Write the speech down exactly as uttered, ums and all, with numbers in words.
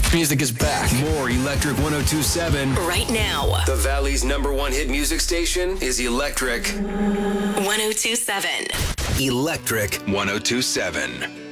Music is back. More Electric one oh two point seven. Right now. The Valley's number one hit music station is Electric one oh two point seven. Electric one oh two point seven.